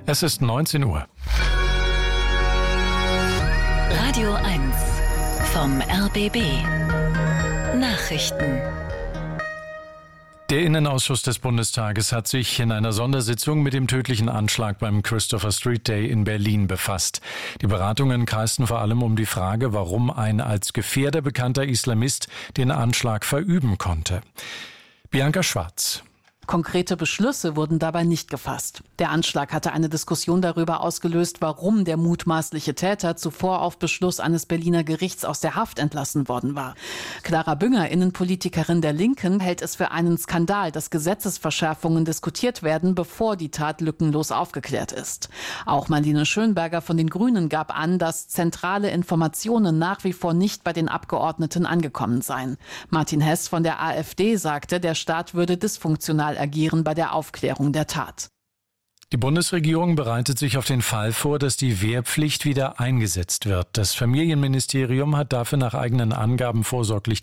Es ist 19 Uhr. Radio 1 vom RBB. Nachrichten. Der Innenausschuss des Bundestages hat sich in einer Sondersitzung mit dem tödlichen Anschlag beim Christopher Street Day in Berlin befasst. Die Beratungen kreisten vor allem um die Frage, warum ein als Gefährder bekannter Islamist den Anschlag verüben konnte. Bianca Schwarz. Konkrete Beschlüsse wurden dabei nicht gefasst. Der Anschlag hatte eine Diskussion darüber ausgelöst, warum der mutmaßliche Täter zuvor auf Beschluss eines Berliner Gerichts aus der Haft entlassen worden war. Clara Bünger, Innenpolitikerin der Linken, hält es für einen Skandal, dass Gesetzesverschärfungen diskutiert werden, bevor die Tat lückenlos aufgeklärt ist. Auch Marlene Schönberger von den Grünen gab an, dass zentrale Informationen nach wie vor nicht bei den Abgeordneten angekommen seien. Martin Hess von der AfD sagte, der Staat würde dysfunktional agieren bei der Aufklärung der Tat. Die Bundesregierung bereitet sich auf den Fall vor, dass die Wehrpflicht wieder eingesetzt wird. Das Familienministerium hat dafür nach eigenen Angaben vorsorglich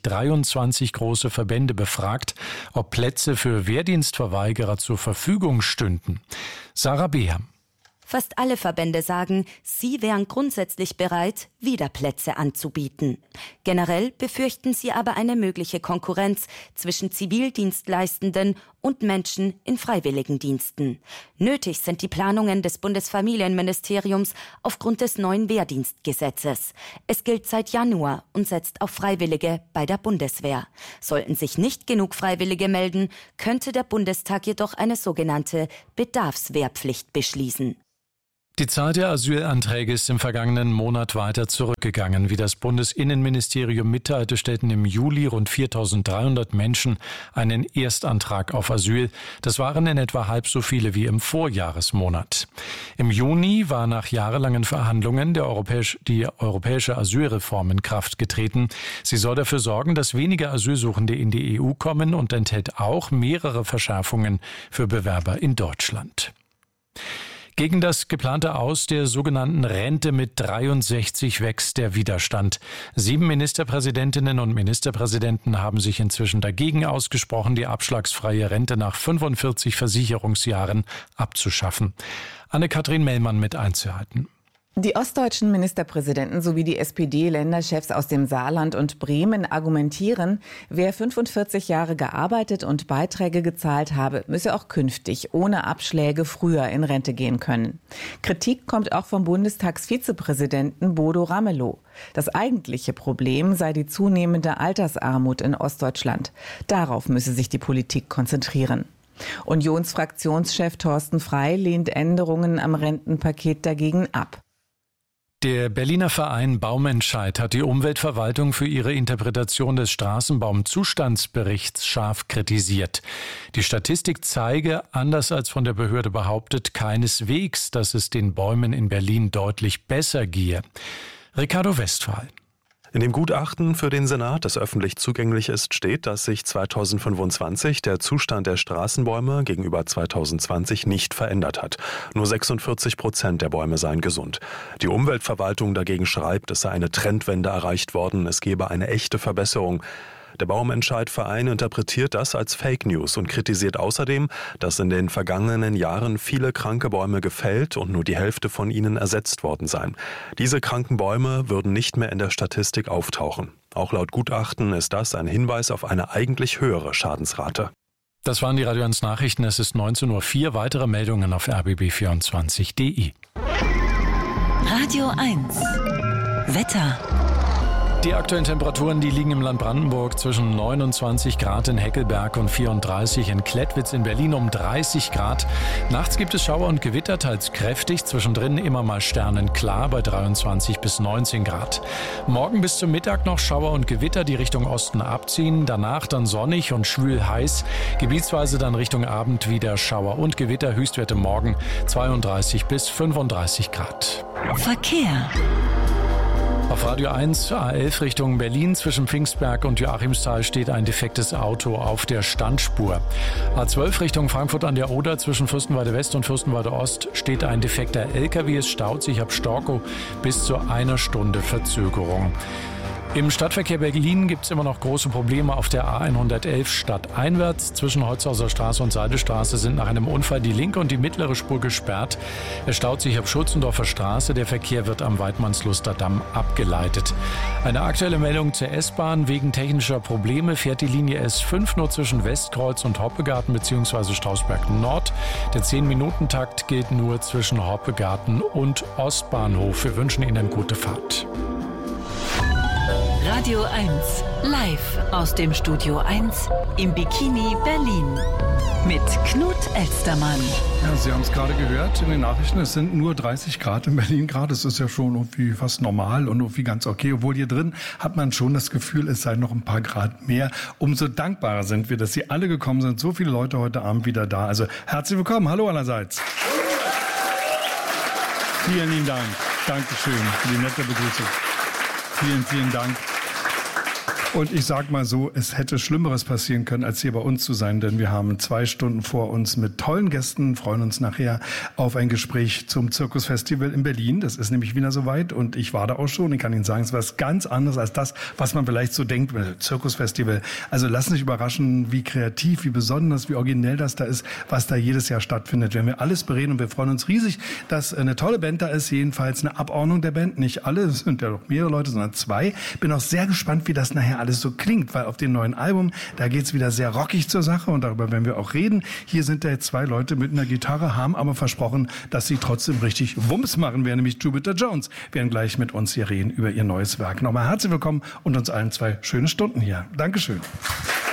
23 große Verbände befragt, ob Plätze für Wehrdienstverweigerer zur Verfügung stünden. Sarah Beher. Fast alle Verbände sagen, sie wären grundsätzlich bereit, wieder Plätze anzubieten. Generell befürchten sie aber eine mögliche Konkurrenz zwischen Zivildienstleistenden und Menschen in Freiwilligendiensten. Nötig sind die Planungen des Bundesfamilienministeriums aufgrund des neuen Wehrdienstgesetzes. Es gilt seit Januar und setzt auf Freiwillige bei der Bundeswehr. Sollten sich nicht genug Freiwillige melden, könnte der Bundestag jedoch eine sogenannte Bedarfswehrpflicht beschließen. Die Zahl der Asylanträge ist im vergangenen Monat weiter zurückgegangen. Wie das Bundesinnenministerium mitteilte, stellten im Juli rund 4.300 Menschen einen Erstantrag auf Asyl. Das waren in etwa halb so viele wie im Vorjahresmonat. Im Juni war nach jahrelangen Verhandlungen die europäische Asylreform in Kraft getreten. Sie soll dafür sorgen, dass weniger Asylsuchende in die EU kommen und enthält auch mehrere Verschärfungen für Bewerber in Deutschland. Gegen das geplante Aus der sogenannten Rente mit 63 wächst der Widerstand. 7 Ministerpräsidentinnen und Ministerpräsidenten haben sich inzwischen dagegen ausgesprochen, die abschlagsfreie Rente nach 45 Versicherungsjahren abzuschaffen. Anne-Kathrin Mellmann mit Einzelheiten. Die ostdeutschen Ministerpräsidenten sowie die SPD-Länderchefs aus dem Saarland und Bremen argumentieren, wer 45 Jahre gearbeitet und Beiträge gezahlt habe, müsse auch künftig ohne Abschläge früher in Rente gehen können. Kritik kommt auch vom Bundestagsvizepräsidenten Bodo Ramelow. Das eigentliche Problem sei die zunehmende Altersarmut in Ostdeutschland. Darauf müsse sich die Politik konzentrieren. Unionsfraktionschef Thorsten Frey lehnt Änderungen am Rentenpaket dagegen ab. Der Berliner Verein Baumentscheid hat die Umweltverwaltung für ihre Interpretation des Straßenbaumzustandsberichts scharf kritisiert. Die Statistik zeige, anders als von der Behörde behauptet, keineswegs, dass es den Bäumen in Berlin deutlich besser gehe. Ricardo Westphal. In dem Gutachten für den Senat, das öffentlich zugänglich ist, steht, dass sich 2025 der Zustand der Straßenbäume gegenüber 2020 nicht verändert hat. Nur 46% der Bäume seien gesund. Die Umweltverwaltung dagegen schreibt, es sei eine Trendwende erreicht worden, es gebe eine echte Verbesserung. Der Baumentscheid-Verein interpretiert das als Fake News und kritisiert außerdem, dass in den vergangenen Jahren viele kranke Bäume gefällt und nur die Hälfte von ihnen ersetzt worden seien. Diese kranken Bäume würden nicht mehr in der Statistik auftauchen. Auch laut Gutachten ist das ein Hinweis auf eine eigentlich höhere Schadensrate. Das waren die Radio 1 Nachrichten. Es ist 19.04 Uhr. Weitere Meldungen auf rbb24.de. Radio 1 Wetter. Die aktuellen Temperaturen, die liegen im Land Brandenburg zwischen 29 Grad in Heckelberg und 34 in Klettwitz, in Berlin um 30 Grad. Nachts gibt es Schauer und Gewitter, teils kräftig, zwischendrin immer mal sternenklar bei 23 bis 19 Grad. Morgen bis zum Mittag noch Schauer und Gewitter, die Richtung Osten abziehen. Danach dann sonnig und schwül heiß. Gebietsweise dann Richtung Abend wieder Schauer und Gewitter. Höchstwerte morgen 32 bis 35 Grad. Verkehr. Auf Radio 1 A11 Richtung Berlin zwischen Pfingstberg und Joachimsthal steht ein defektes Auto auf der Standspur. A12 Richtung Frankfurt an der Oder zwischen Fürstenwalde West und Fürstenwalde Ost steht ein defekter LKW. Es staut sich ab Storkow bis zu 1 Stunde Verzögerung. Im Stadtverkehr Berlin gibt es immer noch große Probleme auf der A111 stadteinwärts. Zwischen Holzhauser Straße und Seidestraße sind nach einem Unfall die linke und die mittlere Spur gesperrt. Es staut sich ab Schulzendorfer Straße. Der Verkehr wird am Weidmannsluster Damm abgeleitet. Eine aktuelle Meldung zur S-Bahn. Wegen technischer Probleme fährt die Linie S5 nur zwischen Westkreuz und Hoppegarten bzw. Strausberg Nord. Der 10-Minuten-Takt gilt nur zwischen Hoppegarten und Ostbahnhof. Wir wünschen Ihnen gute Fahrt. Radio 1, live aus dem Studio 1 im Bikini Berlin mit Knut Elstermann. Ja, Sie haben es gerade gehört in den Nachrichten, es sind nur 30 Grad in Berlin gerade. Das ist ja schon irgendwie fast normal und irgendwie ganz okay. Obwohl hier drin hat man schon das Gefühl, es sei noch ein paar Grad mehr. Umso dankbarer sind wir, dass Sie alle gekommen sind. So viele Leute heute Abend wieder da. Also herzlich willkommen. Hallo allerseits. Vielen lieben Dank. Dankeschön für die nette Begrüßung. Vielen, vielen Dank. Und ich sag mal so, es hätte Schlimmeres passieren können, als hier bei uns zu sein, denn wir haben 2 Stunden vor uns mit tollen Gästen, freuen uns nachher auf ein Gespräch zum Zirkusfestival in Berlin. Das ist nämlich wieder soweit und ich war da auch schon. Ich kann Ihnen sagen, es war was ganz anderes als das, was man vielleicht so denkt, Zirkusfestival. Also lassen Sie sich überraschen, wie kreativ, wie besonders, wie originell das da ist, was da jedes Jahr stattfindet. Werden wir alles bereden und wir freuen uns riesig, dass eine tolle Band da ist, jedenfalls eine Abordnung der Band. Nicht alle, es sind ja noch mehrere Leute, sondern 2. Bin auch sehr gespannt, wie das nachher alles so klingt, weil auf dem neuen Album, da geht's wieder sehr rockig zur Sache und darüber werden wir auch reden. Hier sind da jetzt 2 Leute mit einer Gitarre, haben aber versprochen, dass sie trotzdem richtig Wumms machen werden, nämlich Jupiter Jones, werden gleich mit uns hier reden über ihr neues Werk. Nochmal herzlich willkommen und uns allen 2 schöne Stunden hier. Dankeschön.